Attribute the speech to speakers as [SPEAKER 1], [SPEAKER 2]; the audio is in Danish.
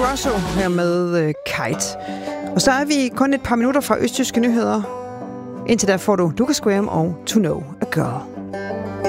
[SPEAKER 1] Grosso her med Kite. Og så er vi kun et par minutter fra Østjyske Nyheder. Indtil der får du Lucas Graham og To Know a Girl.